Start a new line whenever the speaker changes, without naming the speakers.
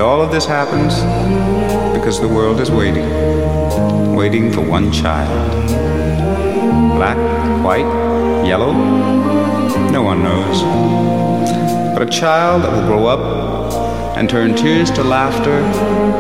all of this happens because the world is waiting for one child. Black, white, yellow, no one knows. But a child that will grow up and turn tears to laughter